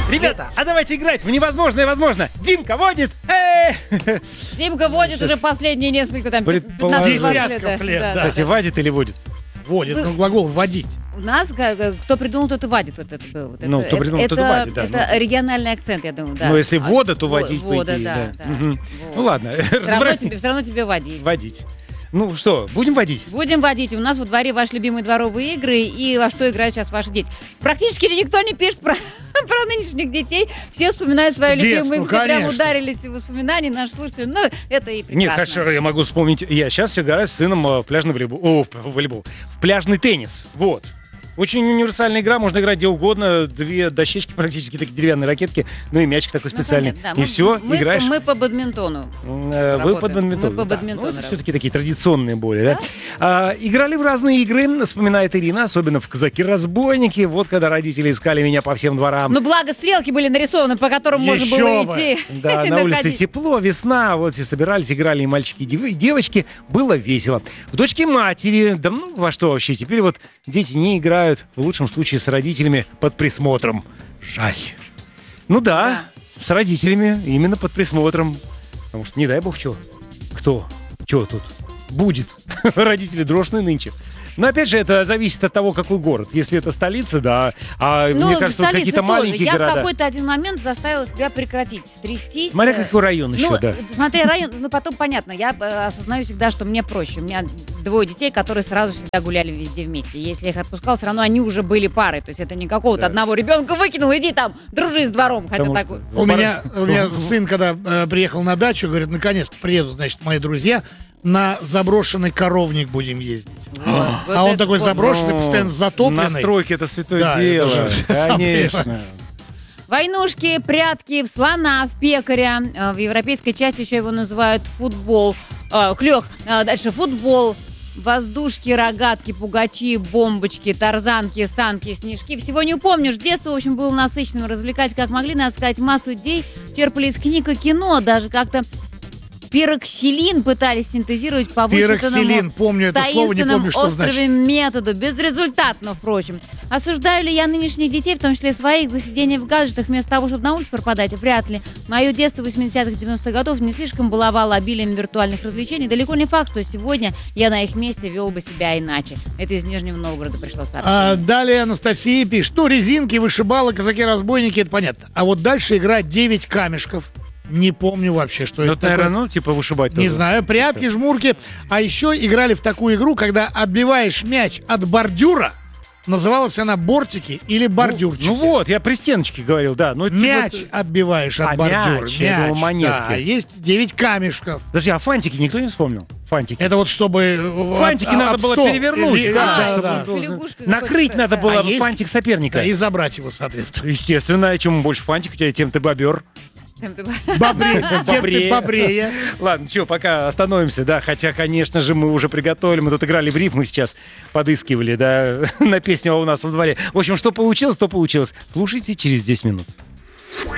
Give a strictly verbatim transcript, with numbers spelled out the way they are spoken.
Ребята, а давайте играть в невозможное возможно. Димка водит. Эй! Димка водит Сейчас уже последние несколько, там, предположим. пятнадцать Десятков лет, да. Кстати, вадит или водит? Водит, ну глагол «водить». У нас, как, э, кто придумал, тот и вадит. Вот это был. Вот Ну, это, кто придумал, это, тот и вадит, да, Это ну. региональный акцент, я думаю, да. Ну, если А, вода, то во- водить, по вода, идее, да. да. да. Мгм. Вот. Ну ладно, Все равно, разбирать- тебе, все равно тебе водить. водить. Ну что, будем водить? Будем водить. У нас во дворе ваши любимые дворовые игры и во что играют сейчас ваши дети. Практически никто не пишет про, про нынешних детей. Все вспоминают свои Детство, любимые игры. Прям конечно. ударились в воспоминания наши слушатели. Ну, это и прекрасно. Нет, хорошо, я могу вспомнить. Я сейчас играю с сыном э, в пляжный волейбол. О, в волейбол. В пляжный теннис. Вот. Очень универсальная игра, можно играть где угодно. Две дощечки, практически такие деревянные ракетки, ну и мячик такой Ну, специальный. понятно, да. И Мы- все, мы, играешь. Мы по бадминтону. Э, Вы работаем. под бадминтон. Мы по да. бадминтону Ну, это работаем. все-таки такие традиционные более, да? А, играли в разные игры, вспоминает Ирина, особенно в «Казаки-разбойники». Вот когда родители искали меня по всем дворам. Ну, благо, стрелки были нарисованы, по которым можно Еще было бы. идти. Да, и на улице находить. тепло, весна, вот все собирались, играли и мальчики, и дев- и девочки, было весело. В «Дочке матери», да ну во что вообще, теперь вот дети не играют, в лучшем случае с родителями под присмотром. Жаль. Ну да, с родителями, именно под присмотром. Потому что не дай бог что. Кто? Что тут будет? Родители дрожные нынче. Но опять же, это зависит от того, какой город. Если это столица, да. А Ну, мне кажется, вот столицы какие-то тоже. маленькие Я города. в какой-то один момент заставила себя прекратить трястись. Смотря э, какой район еще, Ну, да. смотря район, ну потом понятно, я э, осознаю всегда, что мне проще. У меня двое детей, которые сразу всегда гуляли везде вместе. Если я их отпускал, все равно они уже были парой. То есть это не какого-то Да. одного ребенка выкинул, иди там, дружи с двором. Хотя Потому такой. что- У меня, у меня сын, когда э, приехал на дачу, говорит, наконец-то приедут, значит, мои друзья, на заброшенный коровник будем ездить. Вот, вот а он это такой вот. заброшенный, Ну, постоянно затопленный. Настройки это святое Да, дело. это же сам Конечно. Войнушки, прятки, в слона, в пекаря. Э, В европейской части еще его называют футбол. Э, Клёх. Э, Дальше футбол. Воздушки, рогатки, пугачи, бомбочки, тарзанки, санки, снежки. Всего не упомнишь. Детство, в общем, было насыщенным. Развлекать как могли, надо сказать, массу идей черпали из книг и кино. Даже как-то пироксилин пытались синтезировать по Пироксилин, вычитанному помню это слово, не таинственном помню, что острове значит. методу. Безрезультатно, впрочем. Осуждаю ли я нынешних детей, в том числе своих, за сидение в гаджетах вместо того, чтобы на улице пропадать? Вряд ли. Мое детство восьмидесятых, девяностых годов не слишком баловало обилием виртуальных развлечений. Далеко не факт, что сегодня я на их месте вел бы себя иначе. Это из Нижнего Новгорода пришло сообщение. А далее Анастасия пишет, ну, резинки, вышибалы, казаки-разбойники, это понятно. А вот дальше игра девять камешков. Не помню вообще, что Ну, это наверное, такое. ну, типа вышибать Не тоже. знаю, прятки, жмурки. А еще играли в такую игру, когда отбиваешь мяч от бордюра. Называлась она бортики или бордюрчики. Ну вот, я при стеночке говорил, да. Ну, это типа- Мяч отбиваешь от А, бордюра. мяч, я думал, монетки. Да, есть девять камешков. Подожди, а фантики никто не вспомнил? Фантики. Это вот чтобы... э, Фантики об- надо об было стол. перевернуть, Или- да, да, чтобы да. он должен- Лягушкой Накрыть какой-то, надо да. было А есть? фантик соперника. Да, и забрать его, соответственно. Естественно, чем больше фантик у тебя, тем ты бобер. Тем ты- Бобрее. Тем ты Бобрее. бобрее. Ладно, что, пока остановимся, да, хотя, конечно же, мы уже приготовили, мы тут играли в рифмы сейчас, подыскивали, да, на песню у нас во дворе. В общем, что получилось, то получилось. Слушайте через десять минут.